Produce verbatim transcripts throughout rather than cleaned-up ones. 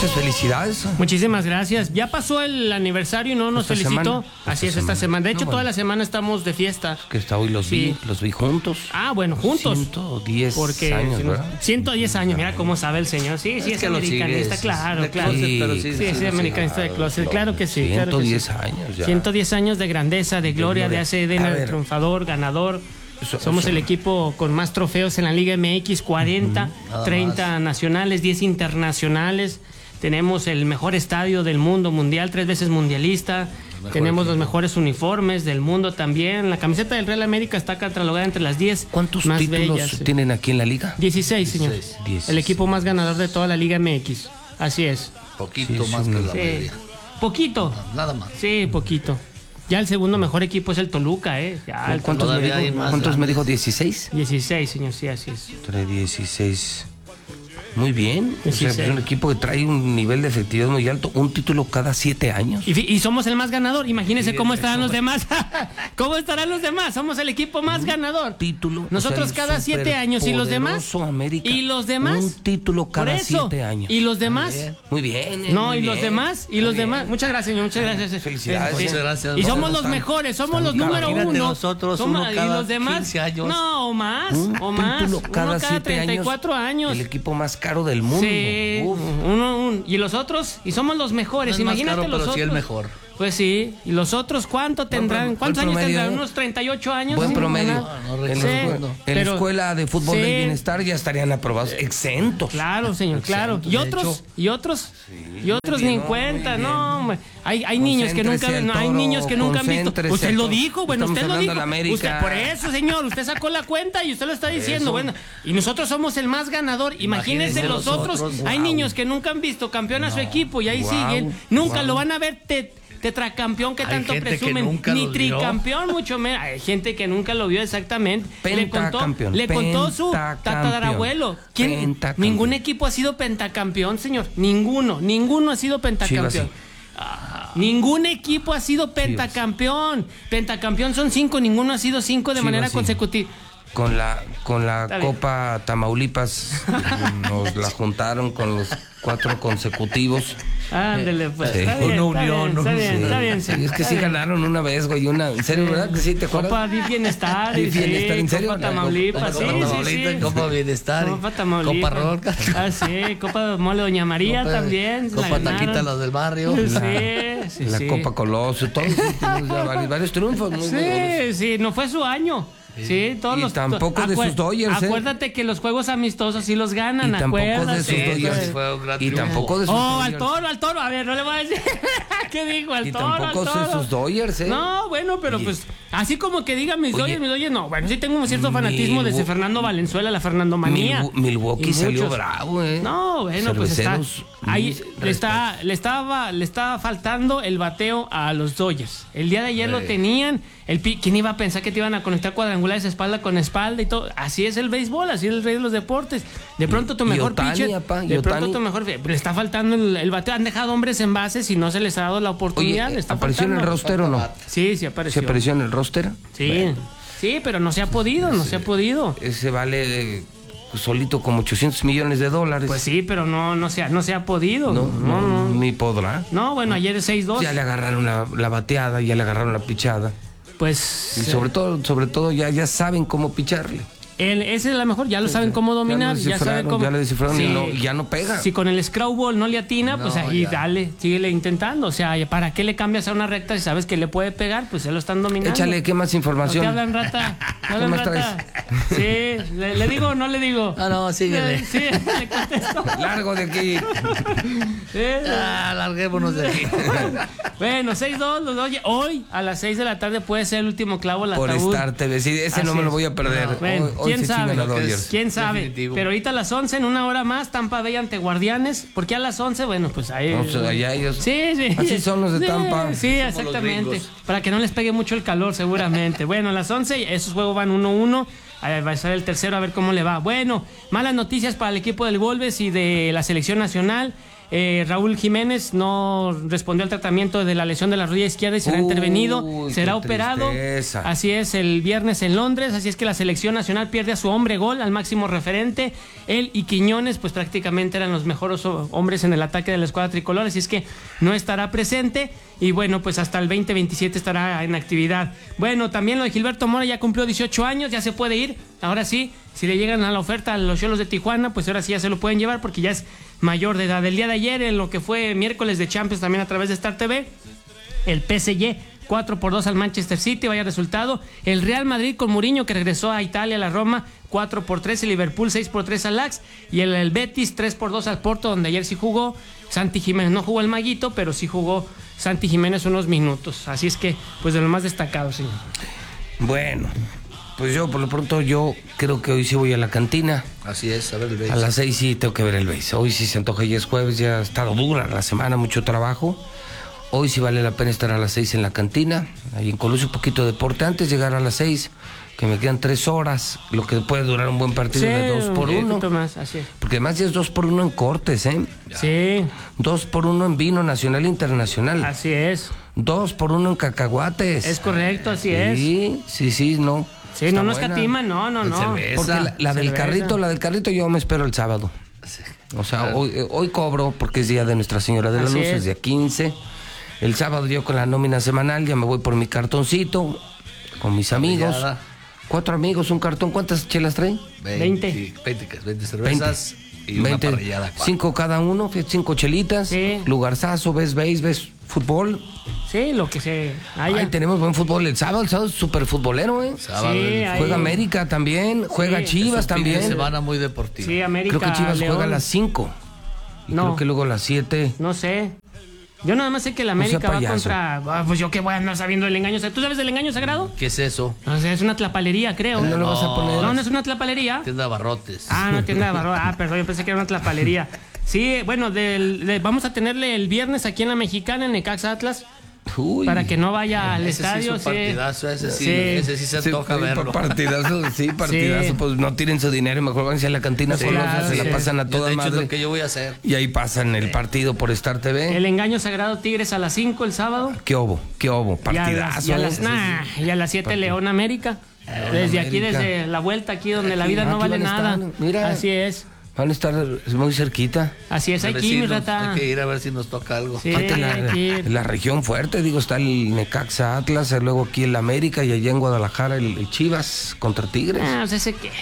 muchas felicidades. Muchísimas gracias. Ya pasó el aniversario y no nos Esta felicitó. semana. Así Esta es, esta semana. semana. De hecho, No, toda bueno. la semana estamos de fiesta. Que hasta hoy los Sí. vi, los vi juntos. Ah, bueno, juntos. ciento diez Porque años, si no- ¿verdad? ciento diez años, mira cómo sabe el señor. Sí, sí, es, que lo americanista, sigues, claro, de claro. closet, Sí, pero sí, sí, sí, es sí, americanista de closet, claro que sí. claro ciento que diez sí. años ya. ciento diez años de grandeza, de gloria, de gloria. A C D N, A de ver. triunfador, ganador. Eso- Somos eso. el equipo con más trofeos en la Liga M X, cuarenta, Nada treinta nacionales, diez internacionales. Tenemos el mejor estadio del mundo mundial, tres veces mundialista. Tenemos los mejores uniformes del mundo también. La camiseta del Real América está catalogada entre las diez ¿Cuántos más títulos bellas. tienen aquí en la liga? dieciséis, señor. dieciséis. El equipo más ganador de toda la Liga M X. Así es. Poquito Sí, más sí, que no. la Sí. mayoría. Poquito. Nada más. Sí, poquito. Ya el segundo mejor equipo es el Toluca, ¿eh? Ya el ¿Cuántos, me Todavía hay dijo, más ¿cuántos me grandes. dijo? ¿dieciséis? dieciséis, señor, sí, así es. Entre dieciséis. Muy bien. O sea, dieciséis. es un equipo que trae un nivel de efectividad muy alto. Un título cada siete años. Y, fi- y somos el más ganador. Imagínense Sí, cómo eso estarán los me- demás. ¿Cómo estarán los demás? Somos el equipo más ganador. Título. Nosotros o sea, el cada siete años. ¿Y los demás? superpoderoso América. ¿Y los demás? Un título cada Por eso. siete años. ¿Y los demás? Muy bien. eh, No, muy ¿y los bien. demás? ¿Y Muy los bien. demás? Muchas gracias, señor. Muchas gracias. Felicidades. Sí. Muchas gracias. Y No, somos los están- mejores, somos están los número Imagínate uno. nosotros, Somos- uno ¿Y cada los demás? quince años. No, o más, Un o más. título Uno cada cada siete treinta y cuatro años. El equipo más caro del mundo. Sí, Uf. uno, un- y los otros, y somos los mejores. No es más Imagínate caro, los pero otros. sí el mejor. Pues sí, y los otros, ¿cuánto tendrán? buen ¿Cuántos años promedio, tendrán? ¿eh? ¿Unos treinta y ocho años? Buen Sí, promedio. ¿verdad? No, no en, Sí, la, escuela- en pero- la escuela de fútbol sí. del bienestar ya estarían aprobados, exentos. Claro, señor, claro. Y de otros, hecho. y otros, y otros bien, ni en no, cuenta, muy bien. no, hombre. Hay, hay niños que nunca, Concéntrese, no, hay Toro, niños que nunca han visto. concéntrese, Usted lo Toro. dijo, bueno, Estamos usted lo hablando dijo. de la América. Usted, por eso, señor, usted sacó la cuenta y usted lo está diciendo. Eso. Bueno, y nosotros somos el más ganador. Imagínense, Imagínense los otros. nosotros, Hay wow. niños que nunca han visto campeón a su equipo y ahí Wow, siguen. Nunca wow. lo van a ver te- tetracampeón que Hay tanto gente que presumen. nunca Ni lo vio. tricampeón, mucho menos. Hay gente que nunca lo vio exactamente. Le contó, Pentacampeón, le contó su pentacampeón, tatarabuelo. ¿Quién? pentacampeón. Ningún equipo ha sido pentacampeón, señor. Ninguno, ninguno ha sido pentacampeón. Chivas, Ah, Ningún equipo ha sido pentacampeón. Pentacampeón son cinco, ninguno ha sido cinco de Chivas, manera sí. consecutiva. Con la con la Está bien. Copa Tamaulipas nos la juntaron con los cuatro consecutivos. Ándele, pues. Sí. Está bien, Una está unión, bien, está ¿no? bien, Sí. está bien, Sí, señor, es que está sí bien. ganaron una vez, güey, una. ¿En serio, verdad? Que sí, ¿te acuerdas? Copa Di Bienestar. Di sí, Bienestar, ¿en serio? Copa La Tamaulipas, Copa sí, sí, Tamaulipas, sí. Copa Bienestar. Copa Tamaulipas. Copa Roca. Ah, sí, Copa Mole Doña María Copa- también. la Copa ganaron. Taquita, los del barrio. Sí, sí, La sí. Copa Coloso, todos sí, tenemos ya varios, varios triunfos. muy buenos. Sí, sí, no fue su año. Sí, todos Y los tampoco de acuer- sus Dodgers, ¿eh? Acuérdate que los juegos amistosos sí los ganan, Y tampoco de acuérdate. sus Dodgers. Ese fue un gran Y triunfo. tampoco de sus Oh, al Dodgers. toro, al toro. A ver, no le voy a decir. ¿Qué dijo? Al Y toro, al tampoco toro. de sus Dodgers, ¿eh? No, bueno, pero Oye. pues, así como que diga mis Oye. Dodgers, mis Dodgers, no. Bueno, sí tengo un cierto fanatismo Milwaukee- desde Fernando Valenzuela, la Fernando Manía. Milwaukee, Milwaukee Y salió muchos. bravo, ¿eh? No, bueno, pues está. Cerveceros, Ahí mis le, está, le, estaba, le estaba faltando el bateo a los Dodgers. El día de ayer lo Sí. tenían. El, pi- ¿Quién iba a pensar que te iban a conectar cuadrangulares espalda con espalda y todo? Así es el béisbol, así es el rey de los deportes. De pronto tu Y mejor Ohtani, pitcher. apá, y de pronto Ohtani. tu mejor. Le está faltando el, el bateo. Han dejado hombres en bases y no se les ha dado la Oye, oportunidad. le está ¿apareció en el faltando. roster o no? Sí, sí ¿Se apareció. apareció en el roster? Sí, sí, pero no se ha podido, no se ha podido. Ese vale eh, solito como ochocientos millones de dólares. Pues sí, pero no, no, se, ha, no se ha podido. no, no, no. ni podrá. No, bueno, ayer es seis dos. Ya le agarraron la, la bateada, ya le agarraron la pichada. Pues Y sobre todo, sobre todo ya, ya saben cómo picharle. el, esa es la mejor, ya lo saben cómo dominar, Ya lo ya, saben descifraron, cómo. ya lo descifraron y Sí. no- y ya no pega. Si con el screwball no le atina, pues No, ahí ya. dale, síguele intentando. O sea, ¿para qué le cambias a una recta si sabes que le puede pegar? Pues se lo están dominando. Échale, ¿qué más ¿No información? te hablan, rata? ¿Te hablan, más rata? Sí, ¿le, le digo o no le digo? Ah, no, síguele. Sí, le contesto. Largo de aquí. Sí. Ah, larguémonos de aquí. Bueno, seis dos, los Dodgers. Hoy a las seis de la tarde puede ser el último clavo al Por ataúd. Star T V. Sí, ese Así no me lo es. voy a perder. No. Bueno, Hoy- hoy ¿quién se sabe? chingan a Lo que es- Dodgers. ¿Quién sabe? Definitivo. Pero ahorita a las once, en una hora más, Tampa Bay ante Guardianes. ¿Por qué a las once? Bueno, pues ahí. No, pues, allá ellos- Sí, sí. Así son los de Sí, Tampa. Sí, Somos los exactamente. gringos. Para que no les pegue mucho el calor, seguramente. Bueno, a las once, esos juegos van uno uno. Ahí va a ser el tercero, a ver cómo le va. Bueno, malas noticias para el equipo del Wolves y de la selección nacional. Eh, Raúl Jiménez no respondió al tratamiento de la lesión de la rodilla izquierda y será Uy, intervenido, será qué operado. tristeza. Así es, el viernes en Londres, así es que la selección nacional pierde a su hombre gol, al máximo referente. Él y Quiñones, pues prácticamente eran los mejores hombres en el ataque de la escuadra tricolor, así es que no estará presente. Y bueno, pues hasta el veinte veintisiete estará en actividad. Bueno, también lo de Gilberto Mora, ya cumplió dieciocho años, ya se puede ir. Ahora sí, si le llegan a la oferta a los Xolos de Tijuana, pues ahora sí ya se lo pueden llevar porque ya es mayor de edad. El día de ayer, en lo que fue miércoles de Champions, también a través de Star T V, el P S G cuatro por dos al Manchester City, vaya resultado. El Real Madrid con Mourinho, que regresó a Italia, a la Roma, cuatro por tres. El Liverpool seis por tres al Ajax. Y el, el Betis tres por dos al Porto, donde ayer sí jugó Santi Jiménez. No jugó el Maguito, pero sí jugó Santi Jiménez unos minutos. Así es que, pues de lo más destacado, señor. Bueno, pues yo por lo pronto yo creo que hoy sí voy a la cantina. Así es, a ver el A béisbol. las seis sí tengo que ver el béisbol. Hoy sí se antoja, ya es jueves, ya ha estado dura la semana, mucho trabajo. Hoy sí vale la pena estar a las seis en la cantina, ahí en Colosio, un poquito de deporte. Antes de llegar a las seis, que me quedan tres horas, lo que puede durar un buen partido Sí, de dos por un uno. poquito más, así es. Porque además ya es dos por uno en cortes, ¿eh? Sí, Dos por uno en vino nacional e internacional. así es. Dos por uno en cacahuates. Es correcto, así es. Sí, sí, sí, no. Sí, Está no nos buena. escatiman, no, no, Con no. cerveza. Porque la, la del Cerveza. carrito, la del carrito yo me espero el sábado. O sea, hoy, eh, hoy cobro porque es día de Nuestra Señora de las Así Luces, es. día quince. El sábado yo con la nómina semanal ya me voy por mi cartoncito, con mis amigos. Parrillada. Cuatro amigos, un cartón. ¿Cuántas chelas traen? veinte. veinte, veinte cervezas y una veinte, parrillada. cuatro. cinco cada uno, cinco chelitas. Sí. Lugarzazo, ves, veis, ves fútbol. Sí, lo que se haya. Ay, tenemos buen fútbol el sábado. El sábado es súper futbolero, ¿eh? Sábado, Sí, el- ahí- Juega América también, juega Sí, Chivas es un fin también. de semana muy deportivo. Sí, América. Creo que Chivas León. juega a las cinco. Y No. creo que luego a las siete. No sé. Yo nada más sé que el sea América va payaso. contra. Ah, pues yo qué voy a andar sabiendo del engaño. ¿Tú sabes del engaño sagrado? ¿Qué es eso? O sea, es una tlapalería, creo. ¿No lo vas a poner? No, no es una tlapalería. Tienda de abarrotes. Ah, no tienda de barro. Ah, perdón, yo pensé que era una tlapalería. Sí, bueno, del, de- vamos a tenerle el viernes aquí en la Mexicana, en Necaxa Atlas, Uy. para que no vaya al Ese estadio. sí es un sí. partidazo, ese sí, Sí. ese sí se Sí, antoja sí, verlo. Partidazo, sí, partidazo. Sí. Pues no tiren su dinero, mejor van a la cantina Sí, Colosio, claro, se sí. la pasan a Yo, toda de hecho, es madre. lo que yo voy a hacer. Y ahí pasan el partido por Star T V. El engaño sagrado Tigres a las cinco el sábado. ¿Qué obo? ¿Qué obo? Y a las, Partidazo. y a las, ¿eh? nah, y a las siete León América. Desde aquí, América. desde la vuelta aquí donde la Aquí, vida no aquí vale van a nada. estar, mira. Así es. Van a estar muy cerquita. Así es, hay que ir, mi Vecinos, rata. hay que ir a ver si nos toca algo. Sí, Aparte la, hay que ir. la región fuerte, digo, está el Necaxa Atlas, luego aquí el América y allá en Guadalajara el, el Chivas contra Tigres. Ah, pues ese qué.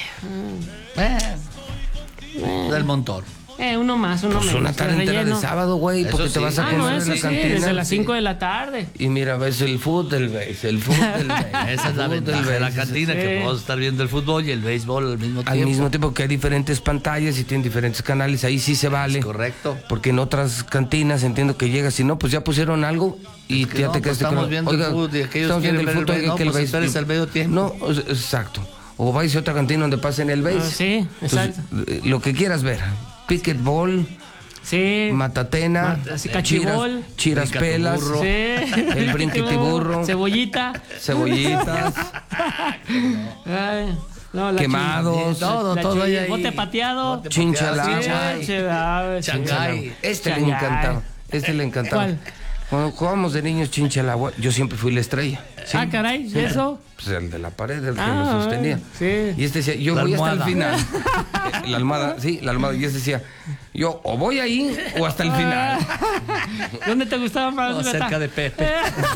Eh, del montón. Eh, uno más, uno Pues menos. una el tarde entera de relleno. sábado, güey, Eso porque te sí. vas a Ah, comer no, en eso la sí, cantina. desde las cinco de la tarde. Y mira, ves el fútbol del béis, el fútbol del béis. Esa es la el fútbol ventaja del de la béis. cantina, Sí. que podemos estar viendo el fútbol y el béisbol al mismo tiempo. Al mismo tiempo que hay diferentes pantallas y tienen diferentes canales, ahí sí se vale. Es correcto. Porque en otras cantinas entiendo que llegas y no, pues ya pusieron algo y Es que ya no, te pues quedaste estamos con... viendo el fútbol y aquellos estamos viendo quieren ver el fútbol, béis, no, que el pues béis- espérese al medio tiempo. No, es- exacto. O vais a otra cantina donde pasen el béis. Ah, sí, exacto. Entonces, eh, lo que quieras ver. Picketball, Sí. matatena, Ma- así, cachibol. chiras, chiras Brinca tu pelas, burro. Sí. el brinquitiburro, Cebollita. cebollitas, Ay, no, la Quemados. chi- Todo, la todo chi- hay ahí. Bote pateado. Bote Chinchalá. pateado, Sí, Chanchay. sí, ah, sí. Chancay. Este le Chancay. encantaba. Este le encantaba. ¿Cuál? Cuando jugábamos de niños chincha al agua, yo siempre fui la estrella. Sí. Ah, caray, ¿y eso? Pues el de la pared, el que Ah, me sostenía. sí. Y este decía, yo La voy hasta almohada. el final. Eh, la almohada, sí, la almohada. Y este decía, yo o voy ahí o hasta el final. ¿Dónde te gustaba más? No, Beta? cerca de Pepe.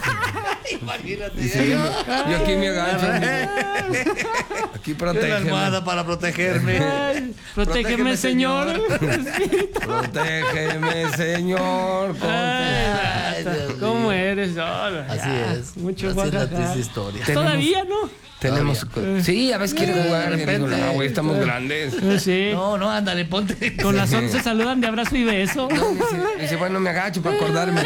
Y sí, yo, yo aquí me agacho. Aquí Quiero la protégeme. almohada para protegerme. Ay, protégeme, Protégeme, señor. Protégeme, Señor. con- Ay, Beta, Dios ¿cómo mío. eres? No, Así ya, es. Mucho Así es la guajajar. triste historia. Tenemos- Todavía, ¿no? Tenemos. Sí, a veces quiere jugar. Y digo, no, güey, estamos grandes. Eh, Sí. No, no, ándale, ponte. Con las once saludan de abrazo y beso. Dice, dice, bueno, me agacho para acordarme.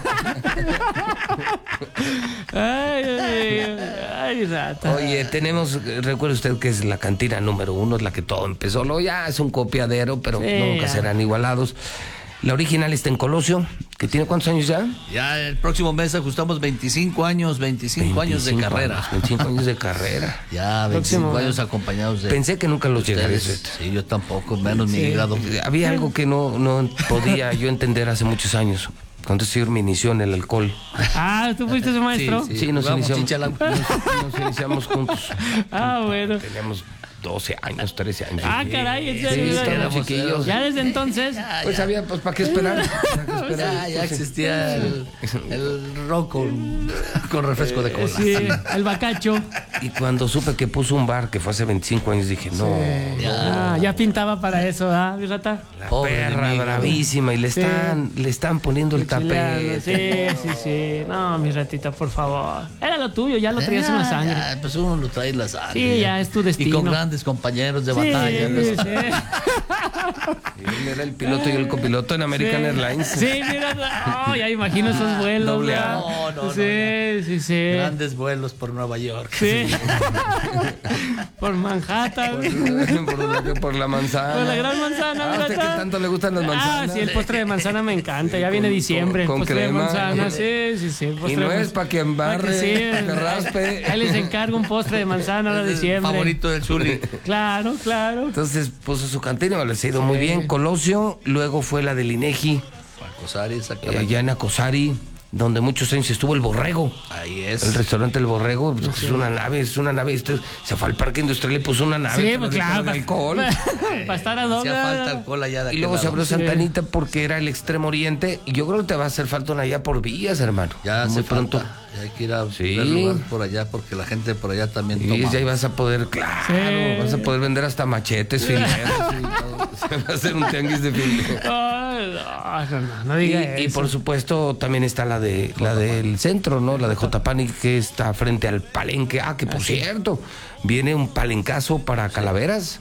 Ay, ay, ay, rata. Oye, tenemos, recuerde usted que es la cantina número uno, es la que todo empezó. Luego ya es un copiadero, pero Sí, nunca ya. serán igualados. La original está en Colosio, que tiene ¿cuántos años ya? Ya el próximo mes ajustamos veinticinco años, veinticinco años de carrera. Años, veinticinco años de carrera. Ya, veinticinco Próximo. años acompañados de... Pensé que nunca los llegaría. ustedes. Sí, yo tampoco, menos mi Sí. hígado. Había algo que no, no podía yo entender hace muchos años, cuando este señor me inició en el alcohol. Ah, ¿tú fuiste su maestro? Sí, Sí, nos jugamos iniciamos, chicha la- nos, nos iniciamos juntos. Ah, bueno. Teníamos doce años, trece años. Ah, caray, en Sí, serio. estábamos éramos- chiquillos. Ya desde entonces. Pues había, pues, ¿para qué esperar? ¿Para qué esperar? Ya, ya existía el, el ron con, con refresco de cola. Sí, el bacacho. Y cuando supe que puso un bar, que fue hace veinticinco años, dije, no, Ah, ya pintaba para eso, ¿ah, mi rata? la Pobre de perra mí, bravísima. Y le Sí. están, le están poniendo el tapete. Sí, sí, sí. No, mi ratita, por favor. Era lo tuyo, ya lo traías en la sangre. Ya, pues uno lo trae en la sangre. Sí, ya es tu destino. Y con grandes compañeros de Sí, batalla. ¿no? sí. Y él era el piloto y el copiloto en American Sí. Airlines. Sí, mira, oh, ya imagino esos vuelos. Doble A. ¿verdad? No, no, no, Sí, sí, sí. Grandes vuelos por Nueva York. Sí. Por Manhattan. por, la, por la manzana. Por la gran manzana, Ah, ¿a mira usted acá. que tanto le gustan las manzanas? Ah, sí, el postre de manzana me encanta. Ya viene Con- diciembre. con- con postre crema. de manzana, sí, sí, sí. postre Y de no es manzana. para que embarre, Pa' que sí, pa' que raspe. Ahí les encargo un postre de manzana ahora Es de el diciembre. favorito del Zuli. Claro, claro. Entonces puso su cantina, les ha ido muy bien. Colosio, luego fue la del INEGI, Acosari, eh, exactamente. allá en Acosari, donde muchos años estuvo el Borrego. Ahí es. El restaurante El Borrego, pues, es una nave, es una nave. Este, se fue al parque industrial y puso una nave. Sí, para pues no claro. dejar de alcohol. Para estar a doble. Hacía falta alcohol allá de Y aquel luego se lado. abrió Santa Anita porque era el extremo oriente. Y yo creo que te va a hacer falta una allá por Villas, hermano. Ya muy hace pronto. falta. Ya hay que ir a Sí. ver lugar por allá porque la gente por allá también Y toma. ya ahí vas a poder, claro, Sí. vas a poder vender hasta machetes, fileros. y todo. Se va a hacer un tianguis de fileros. Ay, no, no, no, no Y, diga y eso. por supuesto también está la de la del centro, ¿no? La de Jotapani, que está frente al palenque. Ah, que por cierto, viene un palencazo para Calaveras.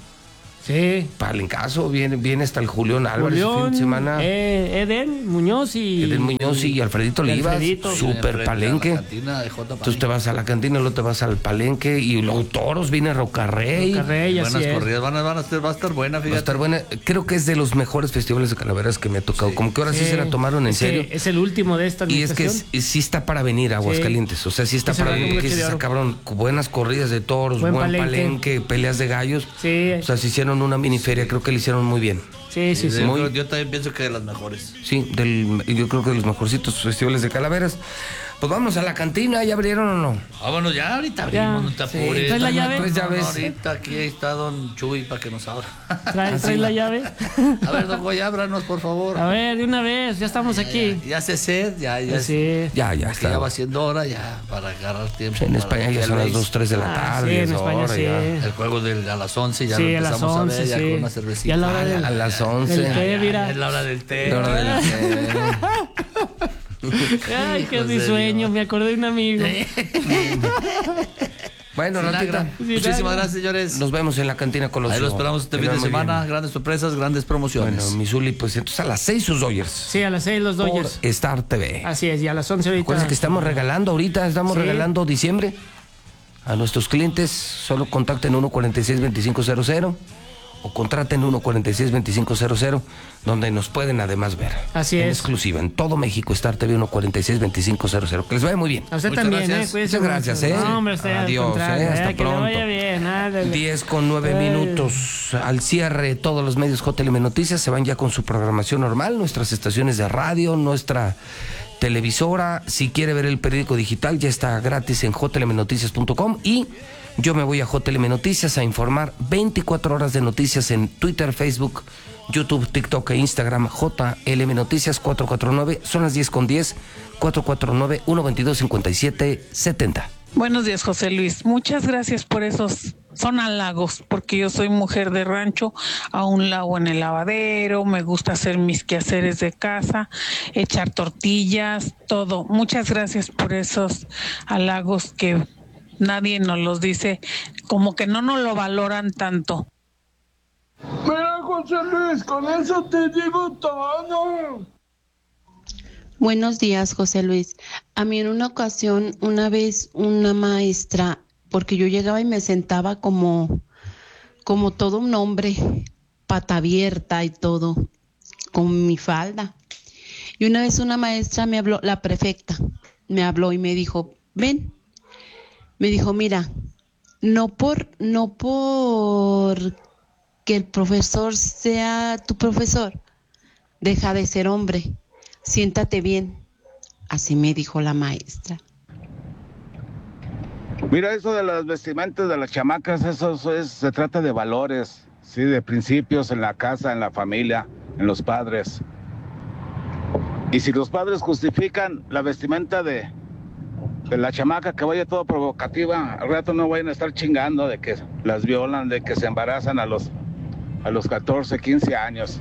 Sí. Palencazo, viene, viene hasta el Julián Álvarez el fin Julián, de semana. eh, Eden Muñoz y. Eden Muñoz y Alfredito y Olivas. Alfredito. Súper Frente a la palenque. cantina de J. Entonces te vas a la cantina, luego te vas al palenque y luego toros, viene Rocarrey. Carrey, así Buenas es. corridas, van a, van a estar, va a estar buena, Va a fíjate. estar buena. Creo que es de los mejores festivales de Calaveras que me ha tocado. Como que ahora sí, Sí. se la tomaron en Es que serio. Es el último de esta Y es que administración. es- sí está para venir a Aguascalientes. O sea, sí está Que se para vaya venir. un Que broche se de oro. cabrón. Buenas corridas de toros, Buen buen, palenque. palenque. peleas de gallos. Sí, O sea, se hicieron una mini feria. Creo que le hicieron muy bien. sí, sí, sí. Yo muy- creo- Yo también pienso que de las mejores. Sí, del, yo creo que de los mejorcitos festivales de Calaveras. Pues vamos a la cantina. ¿Ya abrieron o no? Vámonos ya, ahorita Ya. abrimos, no te Sí. apures. ¿Traes la No, llave? no, Pues ya no, ves. ahorita aquí está don Chuy para que nos abra. Trae, trae la llave. A ver, don Goy, ábranos, por favor. A ver, de una vez, ya estamos aquí. Ya, ya hace sed, ya, ya, es- Sí. Ya, ya que está. ya va siendo hora ya para agarrar tiempo. En para España ya el son las race. dos, tres de la Ah, tarde. sí, en es España hora, sí. ya. El juego del, a las once ya Sí, lo a las empezamos a, once, ver, ya sí. con una cervecita. Ya a la hora Ah, del- A las once. El té, ya, mira. Es la hora del té. La hora del té. Ay, que es Hijos mi de sueño, Dios. me acordé de un amigo. Bueno, Milagro. Ratita, Muchísimas Milagro. gracias, señores. nos vemos en la cantina Colosio. Ahí lo esperamos este Que fin le de va muy semana. bien. Grandes sorpresas, grandes promociones. Bueno, Missouri, pues entonces a las seis sus Dodgers. Sí, a las seis los Por Dodgers. Star T V. Así es, y a las once ahorita. Acuérdense que estamos regalando ahorita, estamos Sí. regalando diciembre. A nuestros clientes solo contacten uno cuarenta y seis veinticinco cero cero o contraten uno cuarenta y seis veinticinco cero cero, donde nos pueden además ver. Así en es. exclusiva, en todo México, Star T V uno cuarenta y seis veinticinco cero cero. Que les vaya muy bien. A usted Muchas también, gracias. ¿eh? Cuídese Muchas gracias, mucho. ¿eh? No, hombre, usted al Adiós, contrario, ¿eh? Hasta que pronto. le vaya bien. ándale. diez con nueve Ay. minutos. Al cierre, todos los medios J L M Noticias se van ya con su programación normal, nuestras estaciones de radio, nuestra televisora. Si quiere ver el periódico digital, ya está gratis en j l m noticias punto com y yo me voy a J L M Noticias a informar veinticuatro horas de noticias en Twitter, Facebook, YouTube, TikTok e Instagram. J L M Noticias cuatro cuatro nueve, son las diez con diez, cuatro cuatro nueve, uno veintidós, cincuenta y siete, setenta. Buenos días, José Luis. Muchas gracias por esos, son halagos, porque yo soy mujer de rancho, aún lavo en el lavadero, me gusta hacer mis quehaceres de casa, echar tortillas, todo. Muchas gracias por esos halagos que nadie nos los dice, como que no nos lo valoran tanto. Mira, José Luis, con eso te digo todo. Buenos días, José Luis. A mí en una ocasión, una vez una maestra, porque yo llegaba y me sentaba como, como todo un hombre, pata abierta y todo. con mi falda. Y una vez una maestra me habló, la prefecta, me habló y me dijo, ven, me dijo, mira, no por, no por que el profesor sea tu profesor, deja de ser hombre, siéntate bien. Así me dijo la maestra. Mira, eso de las vestimentas de las chamacas, eso, eso es, se trata de valores, sí, de principios en la casa, en la familia, en los padres. Y si los padres justifican la vestimenta de, de la chamaca que vaya toda provocativa, al rato no vayan a estar chingando de que las violan, de que se embarazan a los, a los catorce, quince años.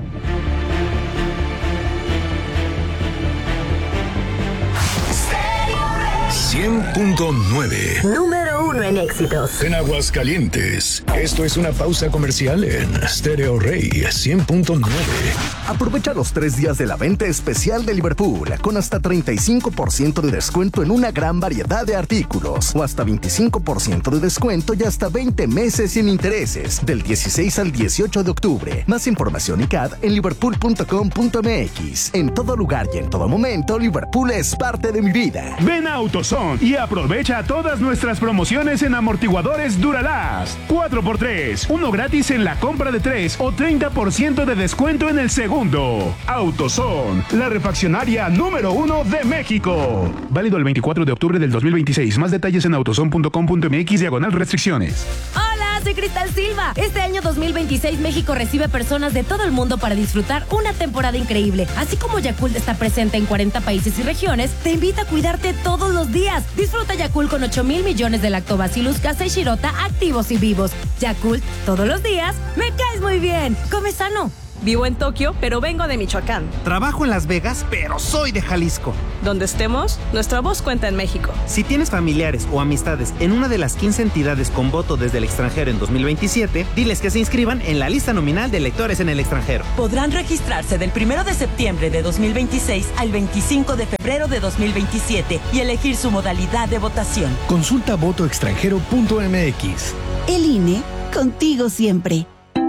cien punto nueve. Número uno en éxitos. En Aguascalientes. Esto es una pausa comercial en Stereo Rey cien punto nueve. Aprovecha los tres días de la venta especial de Liverpool con hasta treinta y cinco por ciento de descuento en una gran variedad de artículos o hasta veinticinco por ciento de descuento y hasta veinte meses sin intereses del dieciséis al dieciocho de octubre. Más información y C A D en liverpool punto com punto m x. En todo lugar y en todo momento, Liverpool es parte de mi vida. Ven a AutoZone y aprovecha todas nuestras promociones en amortiguadores Duralast. cuatro por tres, uno gratis en la compra de tres o treinta por ciento de descuento en el segundo. AutoZone, la refaccionaria número uno de México. Válido el veinticuatro de octubre del dos mil veintiséis. Más detalles en autozone punto com punto m x diagonal restricciones. Hola, soy Cristal Silva. Este año dos mil veintiséis México recibe personas de todo el mundo para disfrutar una temporada increíble. Así como Yakult está presente en cuarenta países y regiones, te invita a cuidarte todos los días. Disfruta Yakult con ocho mil millones de Lactobacillus casei shirota activos y vivos. Yakult, todos los días, me caes muy bien. Come sano. Vivo en Tokio, pero vengo de Michoacán. Trabajo en Las Vegas, pero soy de Jalisco. Donde estemos, nuestra voz cuenta en México. Si tienes familiares o amistades en una de las quince entidades con voto desde el extranjero en dos mil veintisiete, diles que se inscriban en la lista nominal de electores en el extranjero. Podrán registrarse del primero de septiembre de dos mil veintiséis al veinticinco de febrero de dos mil veintisiete y elegir su modalidad de votación. Consulta voto extranjero punto m x. El I N E, contigo siempre.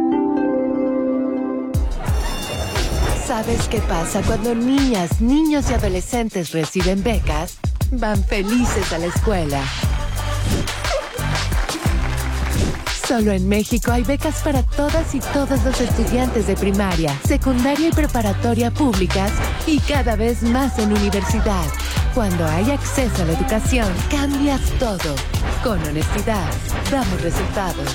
¿Sabes qué pasa cuando niñas, niños y adolescentes reciben becas? Van felices a la escuela. Solo en México hay becas para todas y todos los estudiantes de primaria, secundaria y preparatoria públicas y cada vez más en universidad. Cuando hay acceso a la educación, cambias todo. Con honestidad, damos resultados.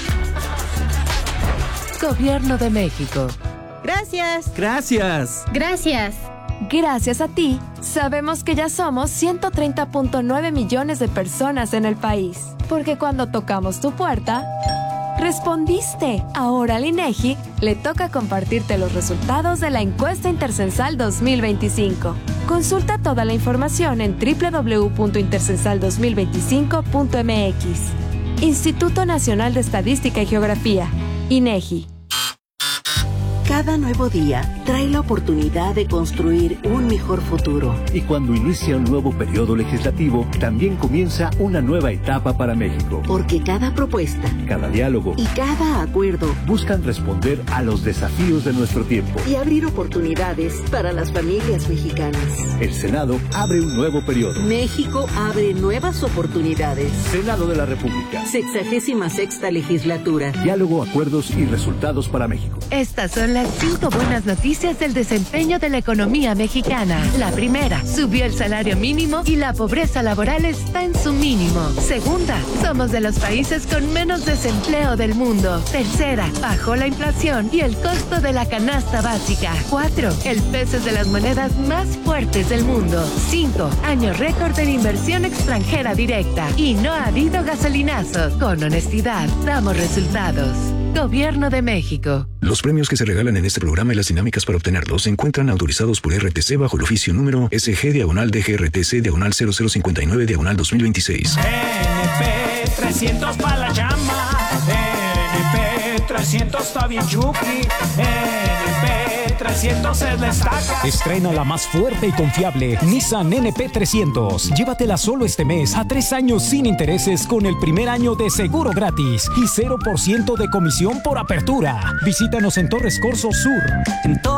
Gobierno de México. Gracias. Gracias. Gracias. Gracias a ti, sabemos que ya somos ciento treinta punto nueve millones de personas en el país. Porque cuando tocamos tu puerta, respondiste. Ahora al INEGI le toca compartirte los resultados de la encuesta intercensal dos mil veinticinco. Consulta toda la información en doble u doble u doble u punto intercensal dos mil veinticinco punto m x. Instituto Nacional de Estadística y Geografía, INEGI. Cada nuevo día trae la oportunidad de construir un mejor futuro. Y cuando inicia un nuevo periodo legislativo, también comienza una nueva etapa para México. Porque cada propuesta, cada diálogo y cada acuerdo buscan responder a los desafíos de nuestro tiempo y abrir oportunidades para las familias mexicanas. El Senado abre un nuevo periodo. México abre nuevas oportunidades. Senado de la República. Sexagésima sexta legislatura. Diálogo, acuerdos y resultados para México. Estas son las cinco buenas noticias del desempeño de la economía mexicana. La primera, subió el salario mínimo y la pobreza laboral está en su mínimo. Segunda, somos de los países con menos desempleo del mundo. Tercera, bajó la inflación y el costo de la canasta básica. Cuatro, el peso es de las monedas más fuertes del mundo. Cinco, año récord en inversión extranjera directa. Y no ha habido gasolinazo. Con honestidad, damos resultados. Gobierno de México. Los premios que se regalan en este programa y las dinámicas para obtenerlos se encuentran autorizados por R T C bajo el oficio número S G diagonal D G R T C diagonal cero cero cincuenta y nueve diagonal dos mil veintiséis. N P trescientos para la llama. N P trescientos está bien chuki. N P trescientos se destaca. Estrena la más fuerte y confiable Nissan N P trescientos. Llévatela solo este mes a tres años sin intereses con el primer año de seguro gratis y cero por ciento de comisión por apertura. Visítanos en Torres Corso Sur. En Torres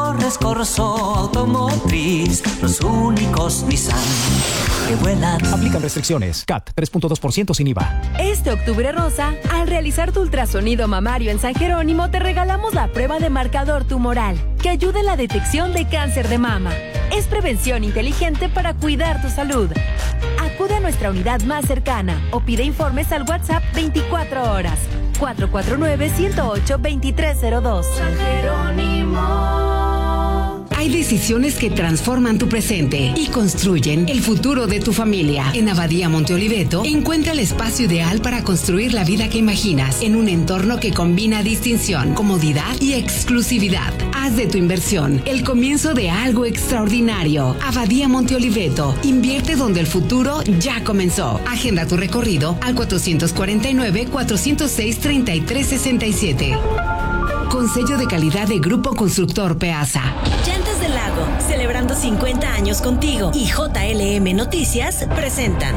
Torres Corso Automotriz, los únicos Nissan que vuelan. Aplican restricciones. C A T tres punto dos por ciento sin I V A. Este octubre rosa, al realizar tu ultrasonido mamario en San Jerónimo, te regalamos la prueba de marcador tumoral, que ayuda en la detección de cáncer de mama. Es prevención inteligente para cuidar tu salud. Acude a nuestra unidad más cercana o pide informes al WhatsApp veinticuatro horas. cuatro cuatro nueve, uno cero ocho, dos tres cero dos. San Jerónimo. Hay decisiones que transforman tu presente y construyen el futuro de tu familia. En Abadía Monte Oliveto, encuentra el espacio ideal para construir la vida que imaginas en un entorno que combina distinción, comodidad y exclusividad. Haz de tu inversión el comienzo de algo extraordinario. Abadía Monte Oliveto, invierte donde el futuro ya comenzó. Agenda tu recorrido al cuatro cuatro nueve, cuatro cero seis, tres tres seis siete. Con sello de calidad de Grupo Constructor Peasa. Llantas del Lago, celebrando cincuenta años contigo, y J L M Noticias presentan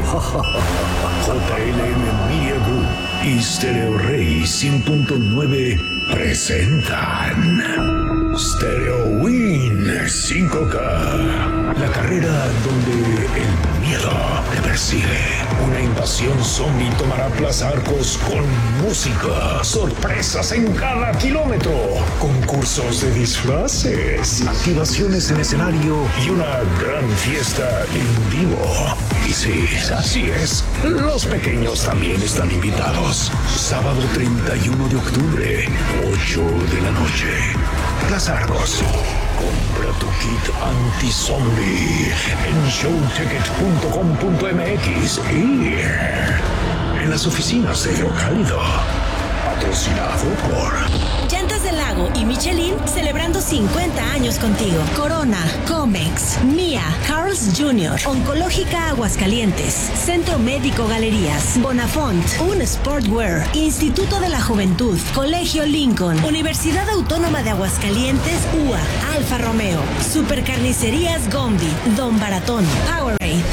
J L M Media Group y Stereo Rey cien punto nueve presentan Stereo Win cinco K, la carrera donde el miedo te persigue. Una invasión zombie tomará Plaza Arcos con música, sorpresas en cada kilómetro, concursos de disfraces, activaciones en escenario y una gran fiesta en vivo. Y sí, así es, los pequeños también están invitados. Sábado treinta y uno de octubre, ocho de la noche. Plaza Arcos. Compra tu kit anti-zombie en showticket punto com punto m x y en las oficinas de Hidrocálido. Patrocinado por Llantas del Lago y Michelin, celebrando cincuenta años contigo. Corona, Comex, Mía, Carl's junior, Oncológica Aguascalientes, Centro Médico Galerías, Bonafont, Un Sportwear, Instituto de la Juventud, Colegio Lincoln, Universidad Autónoma de Aguascalientes, U A, Alfa Romeo, Supercarnicerías Gombi, Don Baratón, Powerade.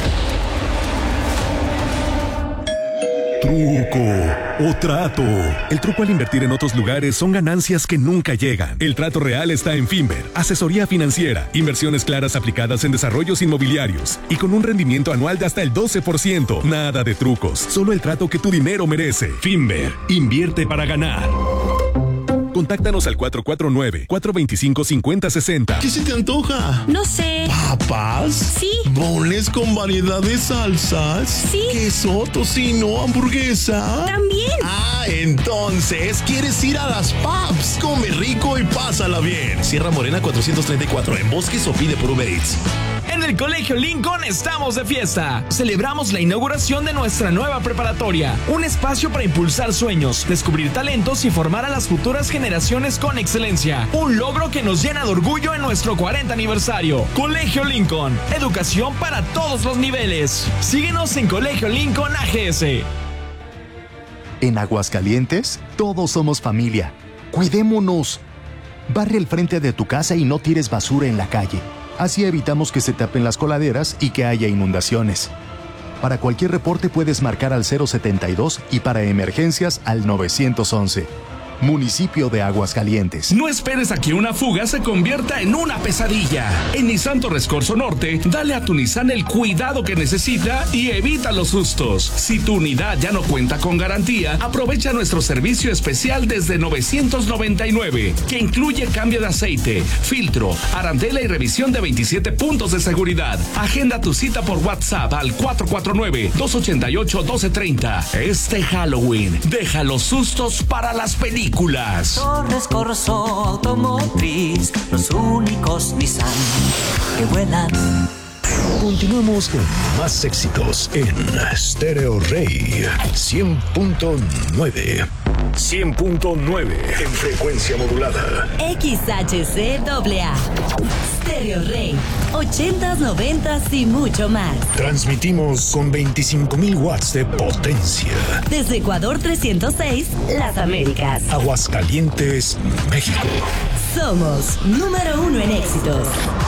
Truco o trato. El truco al invertir en otros lugares son ganancias que nunca llegan. El trato real está en Finver, asesoría financiera, inversiones claras aplicadas en desarrollos inmobiliarios y con un rendimiento anual de hasta el doce por ciento. Nada de trucos, solo el trato que tu dinero merece. Finver, invierte para ganar. Contáctanos al cuatro cuatro nueve, cuatro dos cinco, cinco cero seis cero. ¿Qué se te antoja? No sé. ¿Papas? Sí. ¿Boneless con variedad de salsas? Sí. ¿Queso, tocino, hamburguesa? También. Ah, entonces, ¿quieres ir a las Paps? Come rico y pásala bien. Sierra Morena cuatrocientos treinta y cuatro, en Bosques o pide por Uber Eats. En el Colegio Lincoln estamos de fiesta. Celebramos la inauguración de nuestra nueva preparatoria, un espacio para impulsar sueños, descubrir talentos y formar a las futuras generaciones con excelencia. Un logro que nos llena de orgullo en nuestro cuarenta aniversario. Colegio Lincoln, educación para todos los niveles. Síguenos en Colegio Lincoln A G S. En Aguascalientes, todos somos familia. Cuidémonos. Barre el frente de tu casa y no tires basura en la calle. Así evitamos que se tapen las coladeras y que haya inundaciones. Para cualquier reporte puedes marcar al cero setenta y dos y para emergencias al nueve once. Municipio de Aguascalientes. No esperes a que una fuga se convierta en una pesadilla. En Nissan Torres Corso Norte, dale a tu Nissan el cuidado que necesita y evita los sustos. Si tu unidad ya no cuenta con garantía, aprovecha nuestro servicio especial desde novecientos noventa y nueve, que incluye cambio de aceite, filtro, arandela y revisión de veintisiete puntos de seguridad. Agenda tu cita por WhatsApp al cuatro cuatro nueve, dos ocho ocho, uno dos tres cero. Este Halloween, deja los sustos para las películas. Torres Corso Automotriz, los únicos Nissan que vuelan. Continuamos con más éxitos en Stereo Rey cien punto nueve. cien punto nueve en frecuencia modulada. X H C A A. Stereo Rey. ochentas, noventas y mucho más. Transmitimos con veinticinco mil watts de potencia. Desde Ecuador trescientos seis, Las Américas. Aguascalientes, México. Somos número uno en éxitos.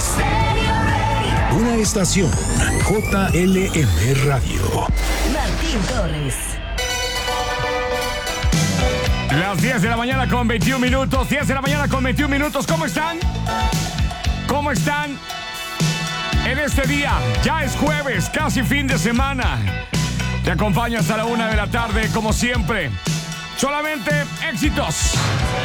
Una estación J L M Radio. Martín Torres. Las diez de la mañana con veintiún minutos. diez de la mañana con veintiún minutos. ¿Cómo están? ¿Cómo están? En este día, ya es jueves, casi fin de semana. Te acompaño hasta la una de la tarde, como siempre. Solamente éxitos.